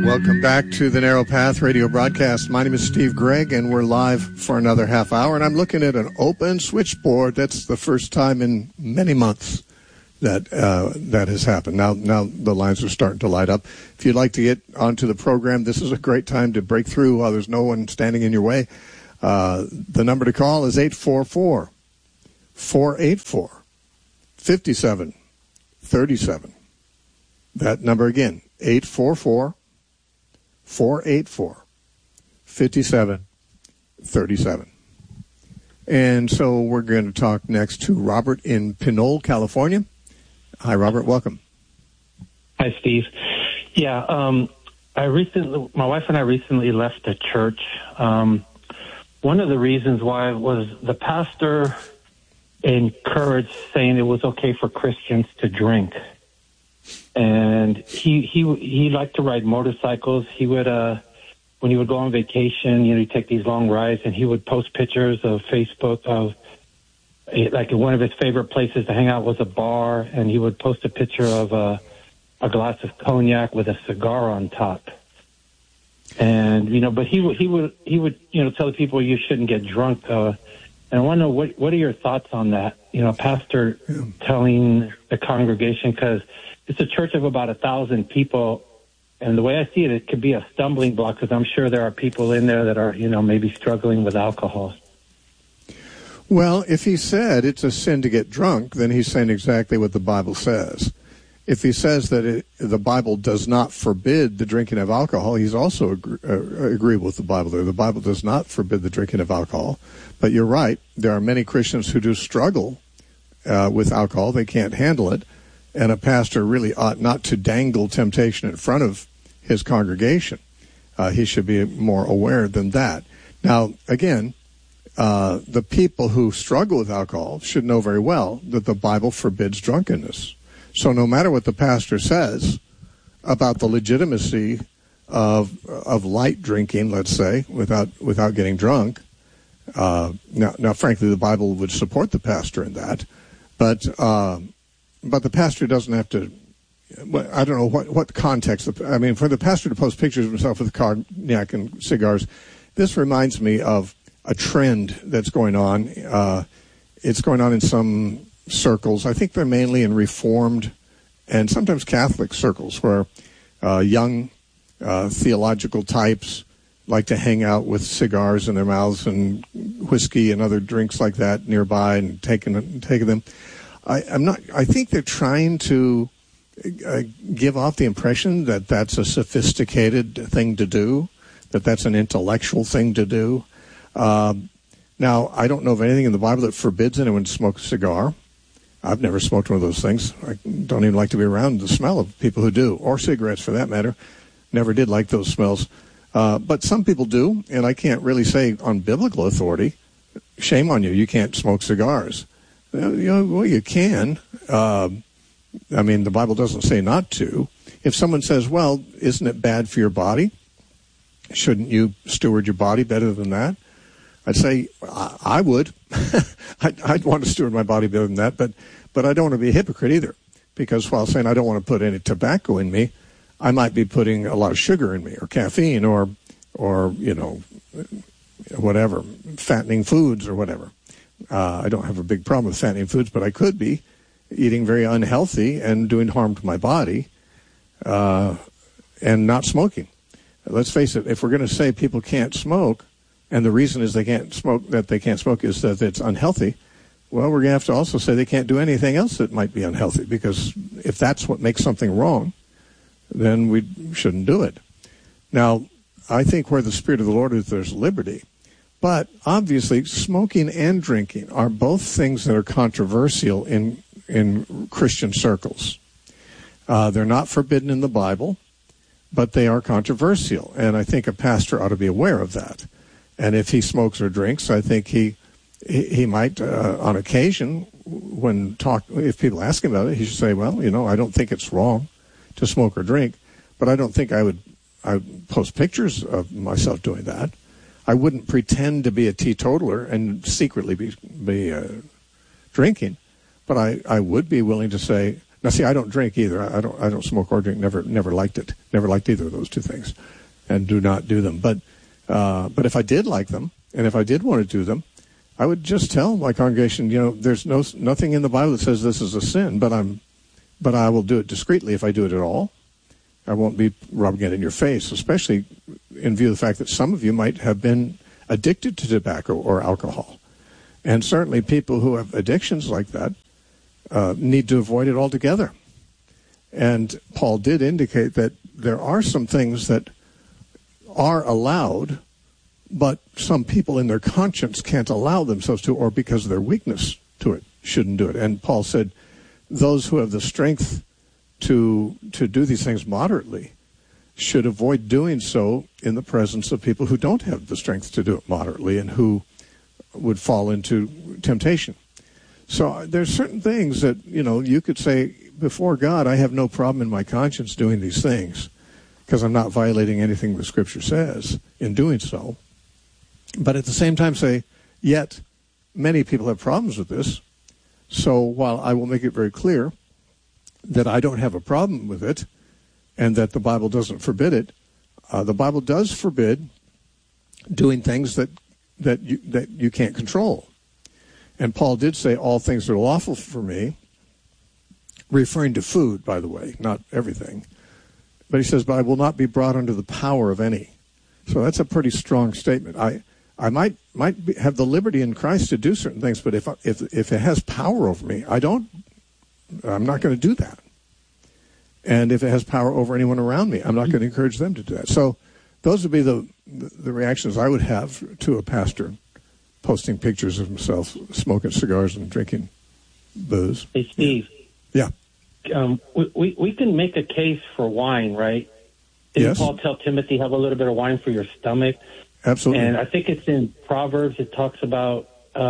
Welcome back to the Narrow Path radio broadcast. My name is Steve Gregg, and we're live for another half hour. And I'm looking at an open switchboard. That's the first time in many months that has happened. Now the lines are starting to light up. If you'd like to get onto the program, this is a great time to break through while there's no one standing in your way. The number to call is 844-484-5737. That number again, 844-484-5737. And so we're going to talk next to Robert in Pinole, California. Hi, Robert. Welcome. Hi, Steve. Yeah, my wife and I recently left the church. One of the reasons why was the pastor encouraged saying it was okay for Christians to drink. And he liked to ride motorcycles. He would, when he would go on vacation, he'd take these long rides, and he would post pictures of Facebook of, like, one of his favorite places to hang out was a bar, and he would post a picture of a glass of cognac with a cigar on top. And, but he would tell the people you shouldn't get drunk. And I want to know, what are your thoughts on that? Pastor telling the congregation, because it's a church of about 1,000 people, and the way I see it, it could be a stumbling block, because I'm sure there are people in there that are, maybe struggling with alcohol. Well, if he said it's a sin to get drunk, then he's saying exactly what the Bible says. If he says that the Bible does not forbid the drinking of alcohol, he's also agreeable with the Bible there. The Bible does not forbid the drinking of alcohol. But you're right. There are many Christians who do struggle with alcohol. They can't handle it. And a pastor really ought not to dangle temptation in front of his congregation. He should be more aware than that. Now, again, the people who struggle with alcohol should know very well that the Bible forbids drunkenness. So no matter what the pastor says about the legitimacy of light drinking, let's say, without getting drunk, now frankly, the Bible would support the pastor in that, but the pastor doesn't have to. I don't know what context. I mean, for the pastor to post pictures of himself with cognac and cigars, this reminds me of a trend that's going on. It's going on in some circles. I think they're mainly in Reformed and sometimes Catholic circles, where young theological types like to hang out with cigars in their mouths and whiskey and other drinks like that nearby and taking them. I think they're trying to give off the impression that that's a sophisticated thing to do, that that's an intellectual thing to do. Now, I don't know of anything in the Bible that forbids anyone to smoke a cigar. I've never smoked one of those things. I don't even like to be around the smell of people who do, or cigarettes for that matter. Never did like those smells. But some people do, and I can't really say on biblical authority, shame on you, you can't smoke cigars. Well, you can. I mean, the Bible doesn't say not to. If someone says, well, isn't it bad for your body? Shouldn't you steward your body better than that? I'd say I would. I'd want to steward my body better than that, but I don't want to be a hypocrite either, because while saying I don't want to put any tobacco in me, I might be putting a lot of sugar in me, or caffeine, or whatever, fattening foods or whatever. I don't have a big problem with fattening foods, but I could be eating very unhealthy and doing harm to my body, and not smoking. Let's face it, if we're going to say people can't smoke, and the reason is they can't smoke is that it's unhealthy, well, we're going to have to also say they can't do anything else that might be unhealthy, because if that's what makes something wrong, then we shouldn't do it. Now, I think where the Spirit of the Lord is, there's liberty. But obviously, smoking and drinking are both things that are controversial in Christian circles. They're not forbidden in the Bible, but they are controversial. And I think a pastor ought to be aware of that. And if he smokes or drinks, I think he might, on occasion, if people ask him about it, he should say, well, I don't think it's wrong to smoke or drink, but I don't think I would post pictures of myself doing that. I wouldn't pretend to be a teetotaler and secretly be drinking, but I would be willing to say, Now, see, I don't drink either. I don't smoke or drink. Never liked it. Never liked either of those two things, and do not do them. But if I did like them, and if I did want to do them, I would just tell my congregation, there's nothing in the Bible that says this is a sin, but I will do it discreetly if I do it at all. I won't be rubbing it in your face, especially in view of the fact that some of you might have been addicted to tobacco or alcohol. And certainly people who have addictions like that need to avoid it altogether. And Paul did indicate that there are some things that are allowed, but some people in their conscience can't allow themselves to, or because of their weakness to it, shouldn't do it. And Paul said those who have the strength to do these things moderately should avoid doing so in the presence of people who don't have the strength to do it moderately and who would fall into temptation. So there's certain things that, you could say, before God, I have no problem in my conscience doing these things because I'm not violating anything the Scripture says in doing so. But at the same time say, yet many people have problems with this. So while I will make it very clear that I don't have a problem with it and that the Bible doesn't forbid it, the Bible does forbid doing things that you can't control. And Paul did say all things are lawful for me, referring to food, by the way, not everything. But he says, but I will not be brought under the power of any. So that's a pretty strong statement. I might have the liberty in Christ to do certain things, but if it has power over me, I'm not going to do that. And if it has power over anyone around me, I'm not going to encourage them to do that. So those would be the reactions I would have to a pastor posting pictures of himself smoking cigars and drinking booze. Hey, Steve. Yeah. We can make a case for wine, right? Didn't Yes. Paul tell Timothy, have a little bit of wine for your stomach? Absolutely. And I think it's in Proverbs. It talks about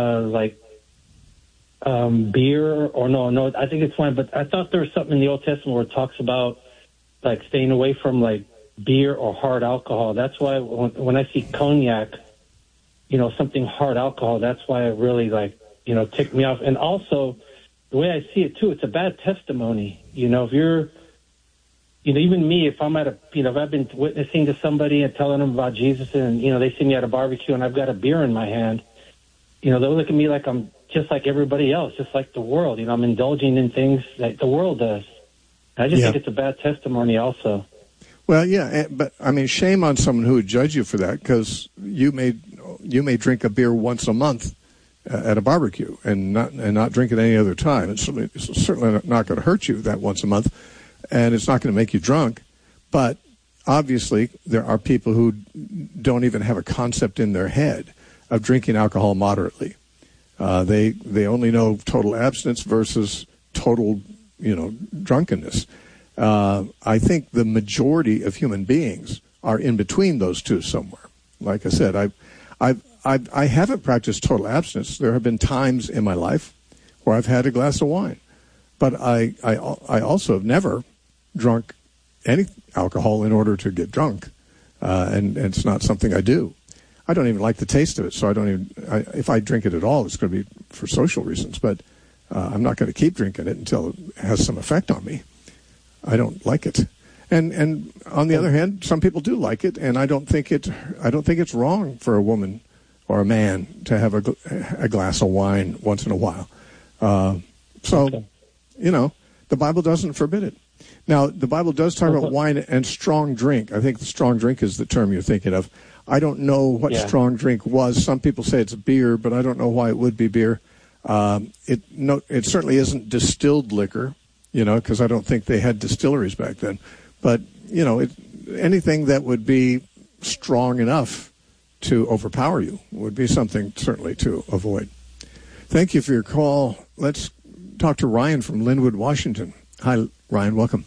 beer, or no, I think it's wine. But I thought there was something in the Old Testament where it talks about like staying away from like beer or hard alcohol. That's why when I see cognac, something hard alcohol, that's why it really ticked me off. And also the way I see it too, it's a bad testimony. If you're, even me, if I'm at if I've been witnessing to somebody and telling them about Jesus and, they see me at a barbecue and I've got a beer in my hand, they'll look at me like I'm just like everybody else, just like the world. I'm indulging in things that the world does. I just think it's a bad testimony also. Well, yeah, but I mean, shame on someone who would judge you for that, because you may drink a beer once a month at a barbecue and not drink it any other time. It's certainly not going to hurt you that once a month, and it's not going to make you drunk. But obviously, there are people who don't even have a concept in their head of drinking alcohol moderately. They only know total abstinence versus total, drunkenness. I think the majority of human beings are in between those two somewhere. Like I said, I haven't practiced total abstinence. There have been times in my life where I've had a glass of wine, but I also have never drunk any alcohol in order to get drunk, and it's not something I do. I don't even like the taste of it, so if I drink it at all, it's going to be for social reasons, but I'm not going to keep drinking it until it has some effect on me. I don't like it. And on the other hand, some people do like it, and I don't think it's wrong for a woman or a man to have a glass of wine once in a while. The Bible doesn't forbid it. Now, the Bible does talk about wine and strong drink. I think the strong drink is the term you're thinking of. I don't know what strong drink was. Some people say it's beer, but I don't know why it would be beer. It certainly isn't distilled liquor, because I don't think they had distilleries back then. But, anything that would be strong enough to overpower you would be something certainly to avoid. Thank you for your call. Let's talk to Ryan from Linwood, Washington. Hi, Ryan. Welcome.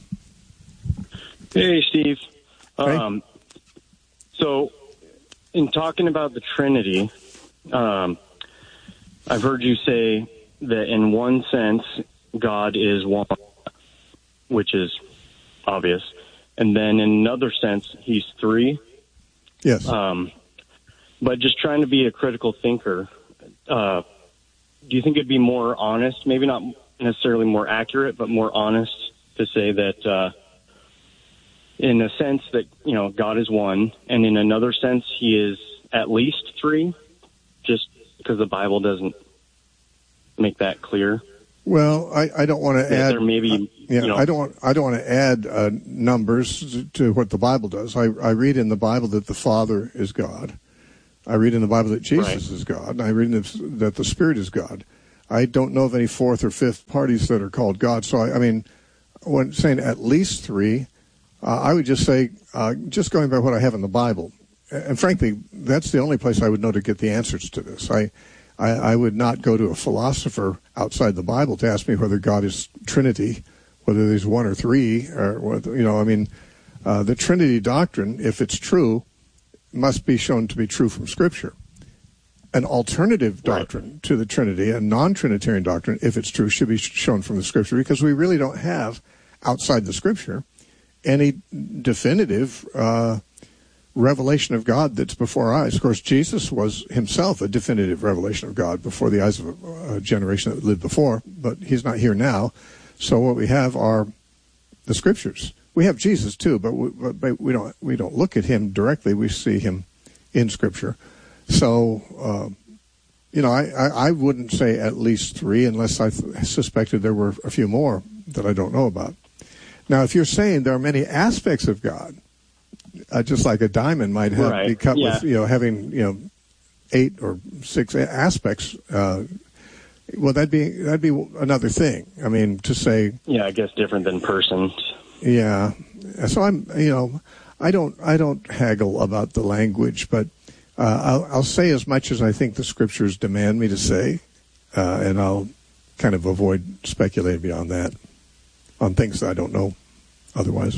Hey, Steve. Hey. So, in talking about the Trinity, I've heard you say that in one sense, God is one, which is obvious. And then in another sense, he's three. Yes. But just trying to be a critical thinker, do you think it'd be more honest, maybe not necessarily more accurate, but more honest to say that, in a sense that, God is one, and in another sense, he is at least three, just because the Bible doesn't make that clear. Well, I don't want to add. There maybe, I don't want to add numbers to what the Bible does. I read in the Bible that the Father is God. I read in the Bible that Jesus is God. And I read that the Spirit is God. I don't know of any fourth or fifth parties that are called God. So I mean, when saying at least three, I would just say, just going by what I have in the Bible, and frankly, that's the only place I would know to get the answers to this. I would not go to a philosopher outside the Bible to ask me whether God is Trinity, whether there's one or three, or whether, the Trinity doctrine, if it's true, must be shown to be true from Scripture. An alternative doctrine to the Trinity, a non-Trinitarian doctrine, if it's true, should be shown from the Scripture, because we really don't have, outside the Scripture, any definitive revelation of God that's before our eyes. Of course, Jesus was himself a definitive revelation of God before the eyes of a generation that lived before, but he's not here now. So what we have are the Scriptures. We have Jesus too, but we don't look at him directly. We see him in Scripture. So, I wouldn't say at least three unless I suspected there were a few more that I don't know about. Now, if you're saying there are many aspects of God, just like a diamond might be cut with, having, 8 or 6 aspects, well, that'd be another thing. I mean, to say. Yeah, I guess different than persons. Yeah. So I don't haggle about the language, but I'll say as much as I think the Scriptures demand me to say, and I'll kind of avoid speculating beyond that on things that I don't know otherwise.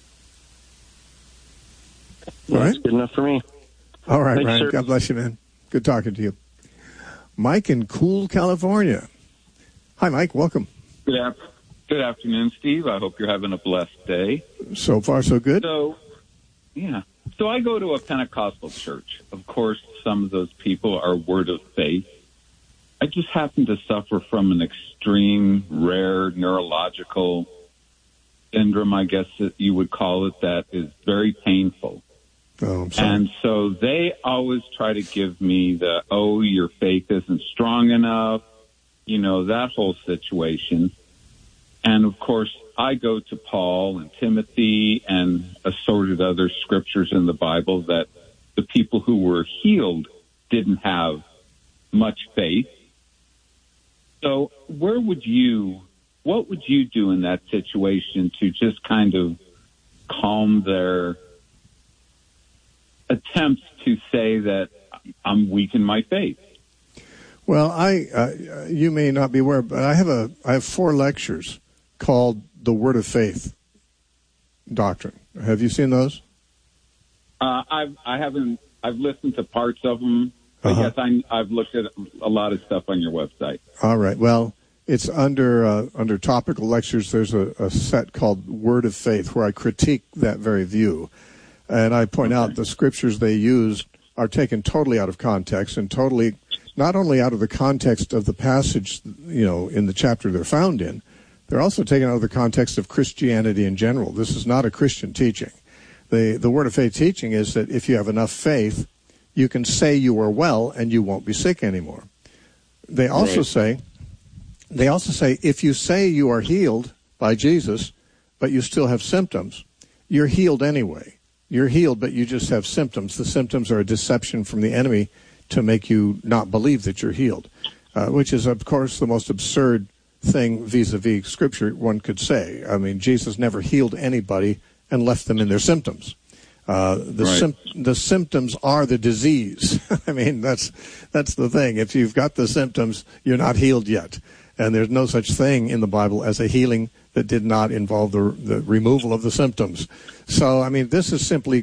All right? That's good enough for me. All right, Thanks, Ryan. sir. God bless you, man. Good talking to you. Mike in Cool, California. Hi, Mike. Welcome. Good afternoon, Steve. I hope you're having a blessed day. So far, so good. So I go to a Pentecostal church. Of course, some of those people are Word of Faith. I just happen to suffer from an extreme, rare neurological syndrome, I guess that you would call it, that is very painful. Oh, I'm sorry. And so they always try to give me your faith isn't strong enough, that whole situation. And, of course, I go to Paul and Timothy and assorted other scriptures in the Bible that the people who were healed didn't have much faith. So what would you do in that situation to just kind of calm their attempts to say that I'm weak in my faith? Well, you may not be aware, but I have 4 lectures called the Word of Faith doctrine. Have you seen those? I haven't. I've listened to parts of them. But yes, I've looked at a lot of stuff on your website. All right. Well, it's under topical lectures. There's a set called Word of Faith where I critique that very view, and I point out the scriptures they use are taken totally out of context and totally not only out of the context of the passage, in the chapter they're found in, they're also taken out of the context of Christianity in general. This is not a Christian teaching. The Word of Faith teaching is that if you have enough faith, you can say you are well and you won't be sick anymore. They also say if you say you are healed by Jesus, but you still have symptoms, you're healed anyway. You're healed, but you just have symptoms. The symptoms are a deception from the enemy to make you not believe that you're healed, which is, of course, the most absurd thing vis-a-vis Scripture one could say. I mean, Jesus never healed anybody and left them in their symptoms. The symptoms are the disease. I mean, that's the thing. If you've got the symptoms, you're not healed yet. And there's no such thing in the Bible as a healing that did not involve the removal of the symptoms. So, I mean, this is simply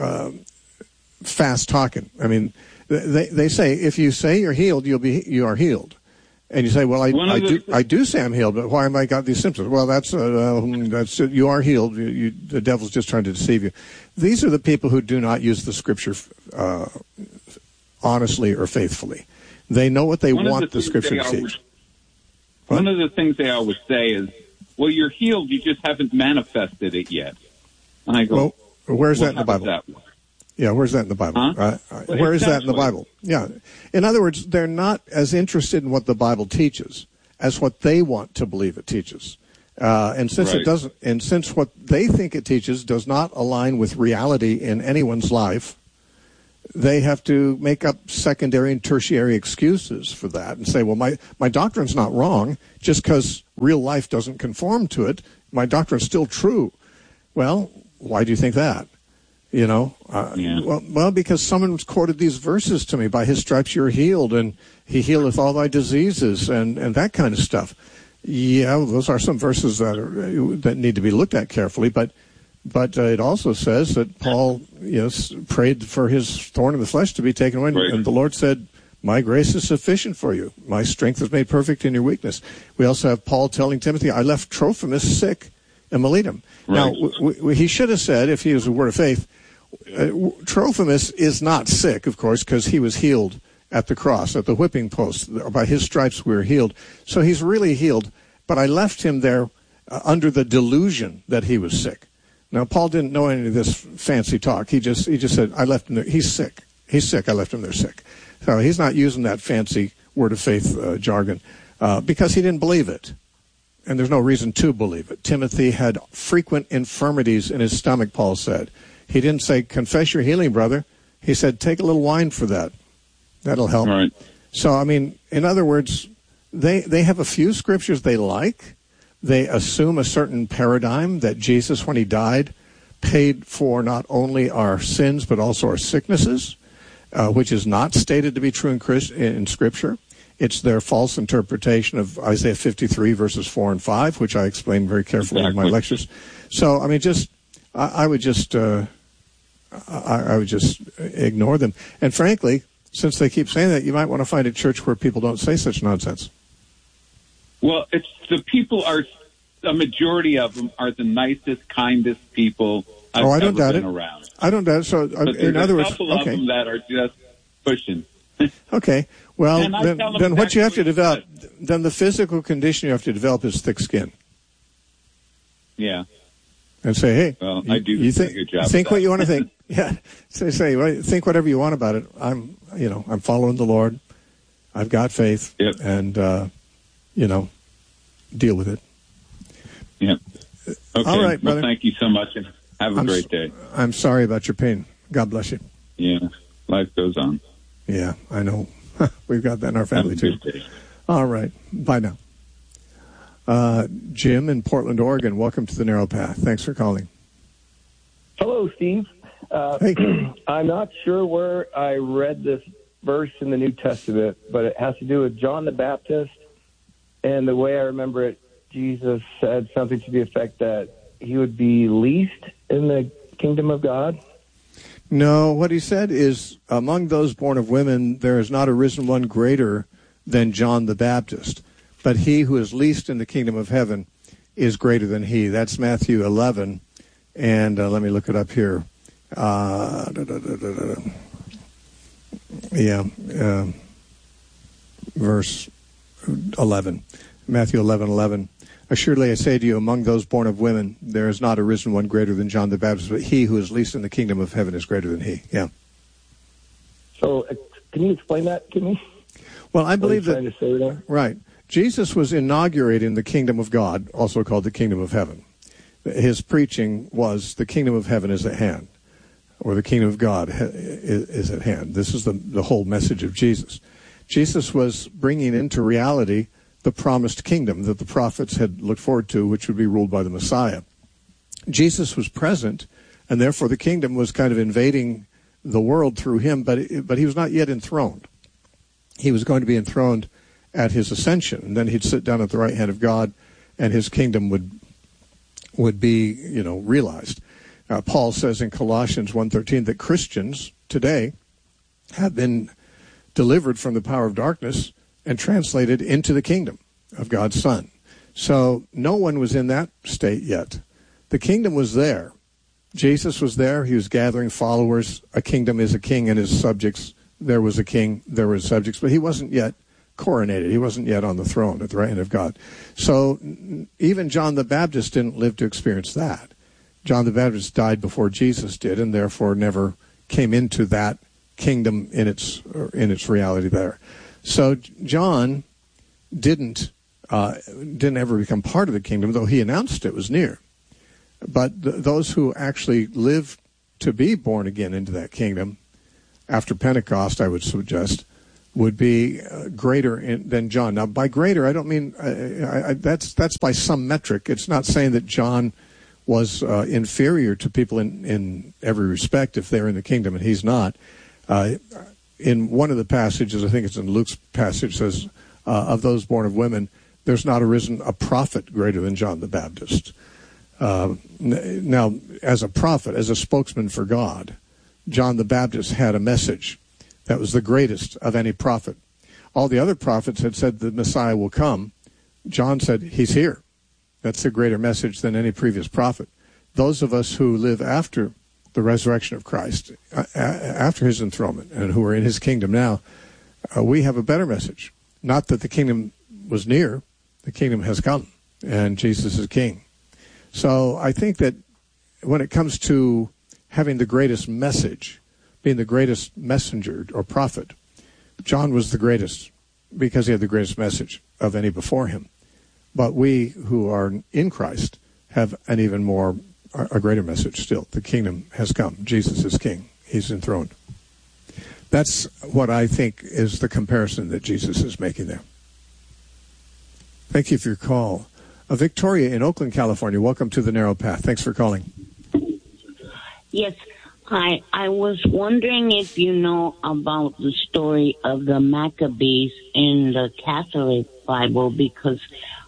fast talking. I mean, they say if you say you're healed, you are healed. And you say, well, I do say I'm healed, but why am I got these symptoms? Well, that's you are healed. The devil's just trying to deceive you. These are the people who do not use the Scripture honestly or faithfully. They know what they want the Scripture to teach. One of the things they always say is, well, you're healed, you just haven't manifested it yet. And I go, well, where's that in the Bible? Yeah, where's that in the Bible? Huh? Where is that in the Bible? Yeah. In other words, they're not as interested in what the Bible teaches as what they want to believe it teaches. And since it doesn't, and since what they think it teaches does not align with reality in anyone's life, they have to make up secondary and tertiary excuses for that and say, well, my doctrine's not wrong just because real life doesn't conform to it. My doctrine's still true. Well, why do you think that? You know, well, because someone's quoted these verses to me, by his stripes you're healed, and he healeth all thy diseases, and that kind of stuff. Yeah, those are some verses that need to be looked at carefully, but it also says that Paul, prayed for his thorn in the flesh to be taken away, and the Lord said, my grace is sufficient for you. My strength is made perfect in your weakness. We also have Paul telling Timothy, I left Trophimus sick in Miletum. Right. Now, he should have said, if he was a word of faith, Trophimus is not sick, of course, because he was healed at the cross, at the whipping post. By his stripes we were healed. So he's really healed, but I left him there under the delusion that he was sick. Now, Paul didn't know any of this fancy talk. He just said, I left him there. He's sick. He's sick. I left him there sick. So he's not using that fancy word of faith jargon because he didn't believe it. And there's no reason to believe it. Timothy had frequent infirmities in his stomach, Paul said. He didn't say, confess your healing, brother. He said, take a little wine for that. That'll help. Right. So, I mean, in other words, they have a few scriptures they like. They assume a certain paradigm that Jesus, when he died, paid for not only our sins but also our sicknesses, which is not stated to be true in Scripture. It's their false interpretation of Isaiah 53, verses 4 and 5, which I explain very carefully in my lectures. So, I mean, I would just ignore them. And frankly, since they keep saying that, you might want to find a church where people don't say such nonsense. Well, it's the people a majority of them are the nicest, kindest people I've ever been around. I don't doubt it. So, in other words, a couple of them that are just pushing. Okay. Well, then what you have to develop, then the physical condition you have to develop is thick skin. Yeah. And say, hey, well, I do you think a good job. Think what you want to think. Yeah. Say, think whatever you want about it. I'm following the Lord. I've got faith. Yep. And, deal with it. Yep. Okay. All right, brother. Well, thank you so much, and have a great day. I'm sorry about your pain. God bless you. Yeah. Life goes on. Yeah, I know. We've got that in our family, too. All right. Bye now. Jim in Portland, Oregon, welcome to the Narrow Path. Thanks for calling. Hello, Steve. Hey. I'm not sure where I read this verse in the New Testament, but it has to do with John the Baptist. And the way I remember it, Jesus said something to the effect that he would be least in the kingdom of God. No, what he said is, among those born of women, there is not arisen one greater than John the Baptist. But he who is least in the kingdom of heaven is greater than he. That's Matthew 11. And let me look it up here. Verse 11. Matthew 11:11. Assuredly I say to you, among those born of women, there is not arisen one greater than John the Baptist, but he who is least in the kingdom of heaven is greater than he. Yeah. So can you explain that to me? Well, I believe that. Trying to say there? Right. Jesus was inaugurating the kingdom of God, also called the kingdom of heaven. His preaching was the kingdom of heaven is at hand, or the kingdom of God is at hand. This is the whole message of Jesus. Jesus was bringing into reality the promised kingdom that the prophets had looked forward to, which would be ruled by the Messiah. Jesus was present, and therefore the kingdom was kind of invading the world through him, but he was not yet enthroned. He was going to be enthroned at his ascension, and then he'd sit down at the right hand of God, and his kingdom would be, realized. Paul says in Colossians 1:13 that Christians today have been delivered from the power of darkness and translated into the kingdom of God's Son. So no one was in that state yet. The kingdom was there. Jesus was there. He was gathering followers. A kingdom is a king and his subjects. There was a king, there were subjects, but he wasn't yet coronated. He wasn't yet on the throne at the right hand of God. So even John the Baptist didn't live to experience that. John the Baptist died before Jesus did, and therefore never came into that kingdom in its reality there. So John didn't ever become part of the kingdom, though he announced it was near. But those who actually live to be born again into that kingdom after Pentecost, I would suggest, would be greater than John. Now, by greater, I don't mean that's by some metric. It's not saying that John was inferior to people in every respect if they're in the kingdom, and he's not. In one of the passages, I think it's in Luke's passage, says, of those born of women, there's not arisen a prophet greater than John the Baptist. Now, as a prophet, as a spokesman for God, John the Baptist had a message that was the greatest of any prophet. All the other prophets had said the Messiah will come. John said, he's here. That's a greater message than any previous prophet. Those of us who live after the resurrection of Christ, after his enthronement, and who are in his kingdom now, we have a better message. Not that the kingdom was near, the kingdom has come, and Jesus is king. So I think that when it comes to having the greatest message, being the greatest messenger or prophet, John was the greatest because he had the greatest message of any before him. But we who are in Christ have an even more, a greater message still. The kingdom has come. Jesus is king. He's enthroned. That's what I think is the comparison that Jesus is making there. Thank you for your call. Victoria in Oakland, California, welcome to The Narrow Path. Thanks for calling. Yes. Hi. I was wondering if you know about the story of the Maccabees in the Catholic Bible, because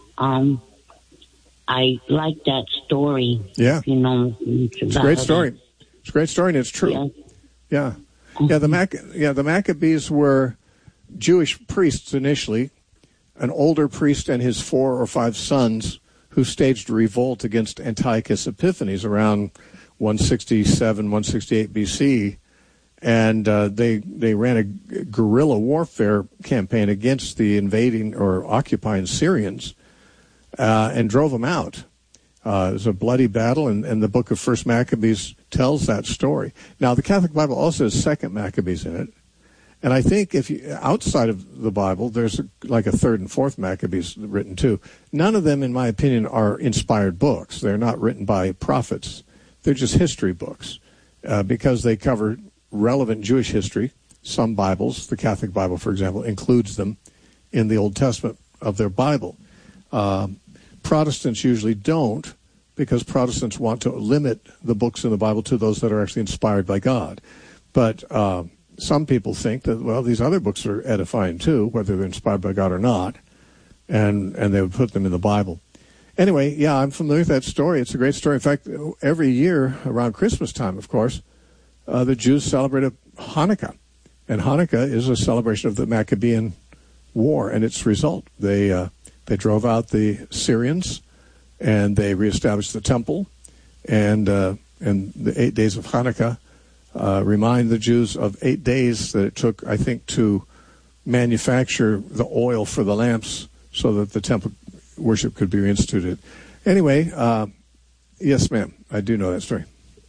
I like that story. Yeah. You know, it's a great story. It's a great story, and it's true. Yeah. Yeah. The Maccabees were Jewish priests initially, an older priest and his 4 or 5 sons who staged a revolt against Antiochus Epiphanes around 167, 168 BC. And they ran a guerrilla warfare campaign against the invading or occupying Syrians and drove them out. It was a bloody battle, and the book of First Maccabees tells that story. Now, the Catholic Bible also has Second Maccabees in it. And I think if you, outside of the Bible, there's like a Third and Fourth Maccabees written too. None of them, in my opinion, are inspired books. They're not written by prophets. They're just history books because they cover relevant Jewish history. Some Bibles, the Catholic Bible, for example, includes them in the Old Testament of their Bible. Protestants usually don't, because Protestants want to limit the books in the Bible to those that are actually inspired by God. But some people think that, well, these other books are edifying too, whether they're inspired by God or not, and they would put them in the Bible. Anyway, yeah, I'm familiar with that story. It's a great story. In fact, every year around Christmas time, of course, the Jews celebrate Hanukkah. And Hanukkah is a celebration of the Maccabean War and its result. They drove out the Syrians, and they reestablished the temple, and the 8 days of Hanukkah remind the Jews of 8 days that it took, I think, to manufacture the oil for the lamps so that the temple worship could be reinstituted. Anyway, yes, ma'am, I do know that story.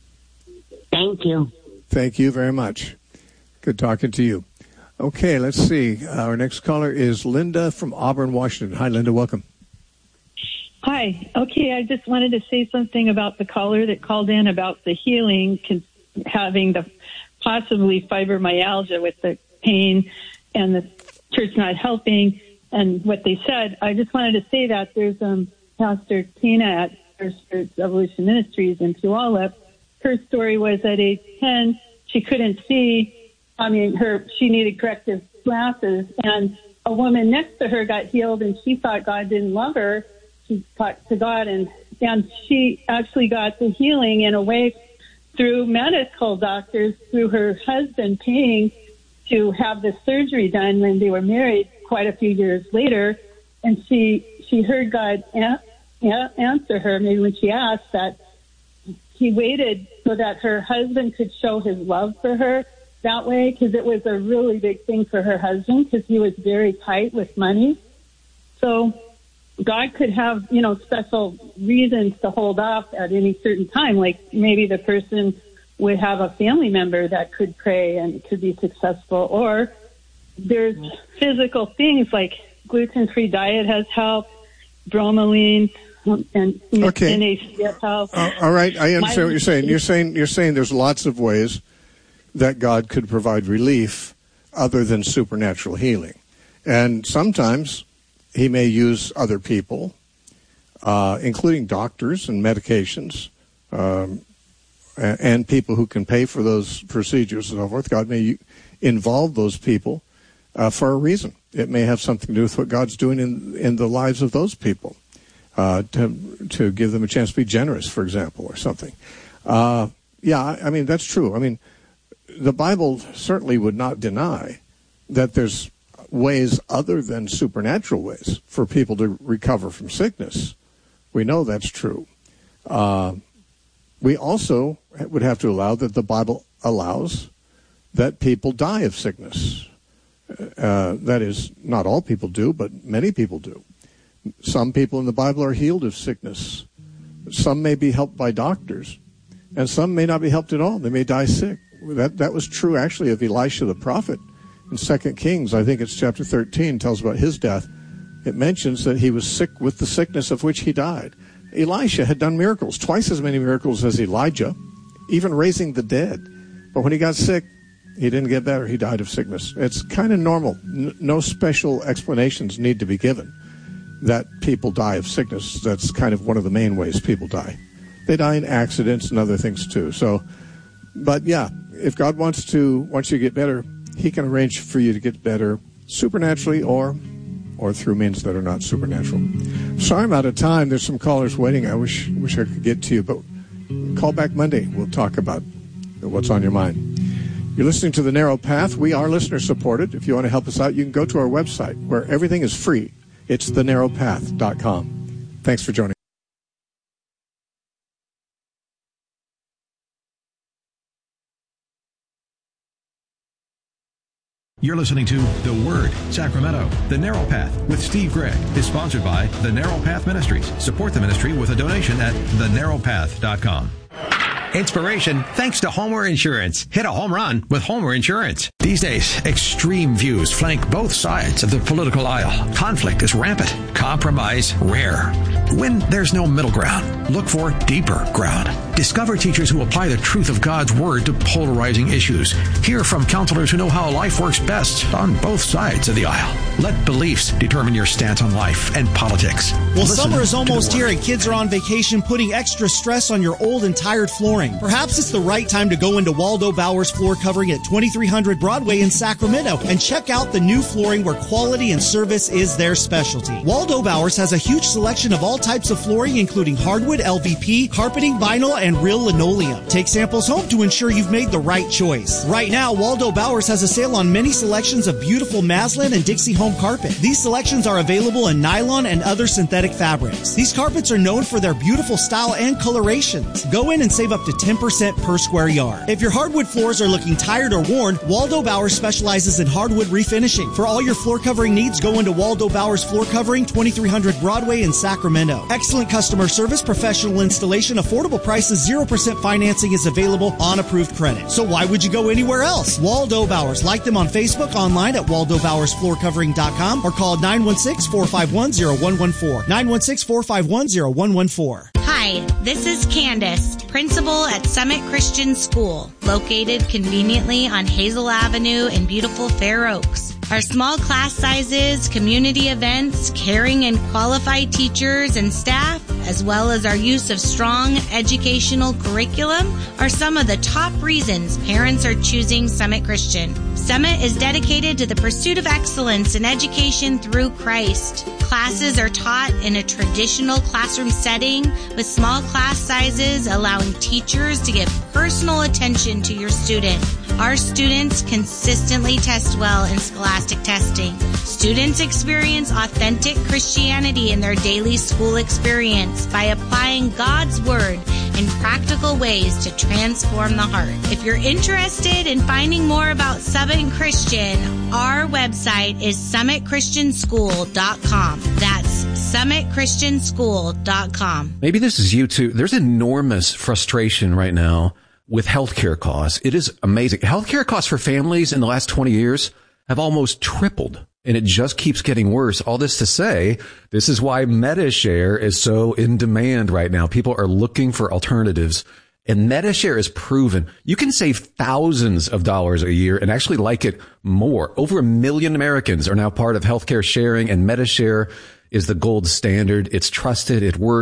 Thank you. Thank you very much. Good talking to you. Okay, let's see. Our next caller is Linda from Auburn, Washington. Hi, Linda. Welcome. Hi. Okay, I just wanted to say something about the caller that called in about the healing, having the possibly fibromyalgia with the pain and the church not helping and what they said. I just wanted to say that there's Pastor Tina at First Church Evolution Ministries in Puyallup. Her story was at age 10, she couldn't see. She needed corrective glasses, and a woman next to her got healed, and she thought God didn't love her. She talked to God, and she actually got the healing in a way through medical doctors, through her husband paying to have the surgery done when they were married quite a few years later. And she heard God answer her, maybe when she asked, that he waited so that her husband could show his love for her that way, because it was a really big thing for her husband, because he was very tight with money. So God could have, special reasons to hold off at any certain time. Like maybe the person would have a family member that could pray and could be successful. Or there's physical things like gluten-free diet has helped, bromelain, and NaCl help. All right, I understand what you're saying. You're saying there's lots of ways that God could provide relief other than supernatural healing. And sometimes he may use other people, including doctors and medications, and people who can pay for those procedures and so forth. God may involve those people for a reason. It may have something to do with what God's doing in the lives of those people, to give them a chance to be generous, for example, or something. That's true. The Bible certainly would not deny that there's ways other than supernatural ways for people to recover from sickness. We know that's true. We also would have to allow that the Bible allows that people die of sickness. That is, not all people do, but many people do. Some people in the Bible are healed of sickness. Some may be helped by doctors, and some may not be helped at all. They may die sick. That was true, actually, of Elisha the prophet. In 2 Kings, I think it's chapter 13, tells about his death. It mentions that he was sick with the sickness of which he died. Elisha had done miracles, twice as many miracles as Elijah, even raising the dead. But when he got sick, he didn't get better. He died of sickness. It's kind of normal. No special explanations need to be given that people die of sickness. That's kind of one of the main ways people die. They die in accidents and other things too. But yeah, if God wants you to get better, he can arrange for you to get better supernaturally or through means that are not supernatural. Sorry I'm out of time. There's some callers waiting. I wish I could get to you, but call back Monday. We'll talk about what's on your mind. You're listening to The Narrow Path. We are listener supported. If you want to help us out, you can go to our website where everything is free. It's thenarrowpath.com. Thanks for joining. You're listening to The Word, Sacramento. The Narrow Path with Steve Gregg is sponsored by The Narrow Path Ministries. Support the ministry with a donation at thenarrowpath.com. Inspiration thanks to Homer Insurance. Hit a home run with Homer Insurance. These days, extreme views flank both sides of the political aisle. Conflict is rampant. Compromise rare. When there's no middle ground, look for deeper ground. Discover teachers who apply the truth of God's Word to polarizing issues. Hear from counselors who know how life works best on both sides of the aisle. Let beliefs determine your stance on life and politics. Well, summer is almost here and kids are on vacation, putting extra stress on your old and tired flooring. Perhaps it's the right time to go into Waldo Bowers Floor Covering at 2300 Broadway in Sacramento and check out the new flooring where quality and service is their specialty. Waldo Bowers has a huge selection of all types of flooring, including hardwood, LVP, carpeting, vinyl, and real linoleum. Take samples home to ensure you've made the right choice. Right now, Waldo Bowers has a sale on many selections of beautiful Maslin and Dixie Home carpet. These selections are available in nylon and other synthetic fabrics. These carpets are known for their beautiful style and colorations. Go in and save up to 10% per square yard. If your hardwood floors are looking tired or worn, Waldo Bowers specializes in hardwood refinishing. For all your floor covering needs, go into Waldo Bowers Floor Covering, 2300 Broadway in Sacramento. Excellent customer service, professional installation, affordable prices, 0% financing is available on approved credit. So why would you go anywhere else? Waldo Bowers. Like them on Facebook, online at waldobowersfloorcovering.com, or call 916-451-0114. 916-451-0114. Hi, this is Candace, principal at Summit Christian School, located conveniently on Hazel Avenue in beautiful Fair Oaks. Our small class sizes, community events, caring and qualified teachers and staff, as well as our use of strong educational curriculum, are some of the top reasons parents are choosing Summit Christian. Summit is dedicated to the pursuit of excellence in education through Christ. Classes are taught in a traditional classroom setting with small class sizes, allowing teachers to give personal attention to your student. Our students consistently test well in scholastic testing. Students experience authentic Christianity in their daily school experience by applying God's Word in practical ways to transform the heart. If you're interested in finding more about Summit Christian, our website is summitchristianschool.com. That's summitchristianschool.com. Maybe this is you too. There's enormous frustration right now with healthcare costs. It is amazing. Healthcare costs for families in the last 20 years have almost tripled, and it just keeps getting worse. All this to say, this is why MediShare is so in demand right now. People are looking for alternatives, and MediShare is proven. You can save thousands of dollars a year and actually like it more. Over 1 million Americans are now part of healthcare sharing, and MediShare is the gold standard. It's trusted. It works.